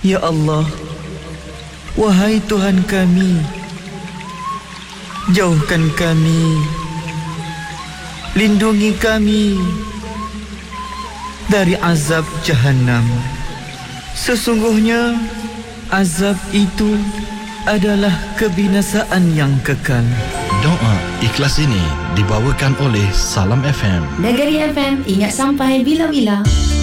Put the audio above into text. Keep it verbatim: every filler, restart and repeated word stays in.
Ya Allah, wahai Tuhan kami, jauhkan kami, lindungi kami dari azab Jahannam. Sesungguhnya azab itu adalah kebinasaan yang kekal. Doa ikhlas ini dibawakan oleh Salam F M. Negeri F M, ingat sampai bila-bila.